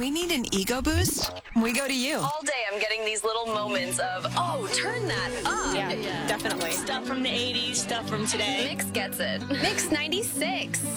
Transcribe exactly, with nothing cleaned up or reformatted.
we need an ego boost, we go to you. All day I'm getting these little moments of, oh, turn that up. Yeah, definitely. Stuff from the eighties, stuff from today. Mix gets it. Mix ninety-six.